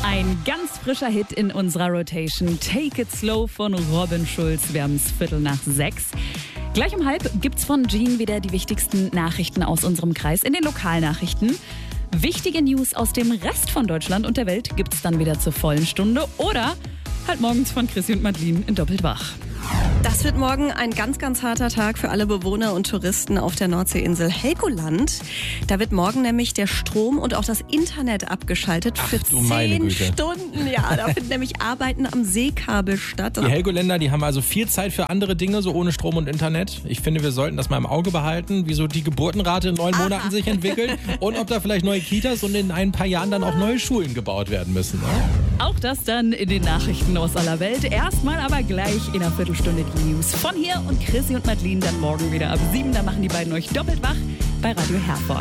Ein ganz frischer Hit in unserer Rotation. Take It Slow von Robin Schulz. Wir haben es 5:45. Gleich um 5 gibt's von Jean wieder die wichtigsten Nachrichten aus unserem Kreis in den Lokalnachrichten. Wichtige News aus dem Rest von Deutschland und der Welt gibt's dann wieder zur vollen Stunde oder halt morgens von Chrissy und Madeline in Doppelt wach. Das wird morgen ein ganz, ganz harter Tag für alle Bewohner und Touristen auf der Nordseeinsel Helgoland. Da wird morgen nämlich der Strom und auch das Internet abgeschaltet für 10 Stunden. Ja, da finden nämlich Arbeiten am Seekabel statt. Die Helgoländer, die haben also viel Zeit für andere Dinge, so ohne Strom und Internet. Ich finde, wir sollten das mal im Auge behalten, wie so die Geburtenrate in 9 Monaten sich entwickelt und ob da vielleicht neue Kitas und in ein paar Jahren dann auch neue Schulen gebaut werden müssen. Ne? Auch das dann in den Nachrichten aus aller Welt. Erstmal aber gleich in einer Viertelstunde die News von hier und Chrissy und Madeline dann morgen wieder ab 7. Da machen die beiden euch doppelt wach bei Radio Herford.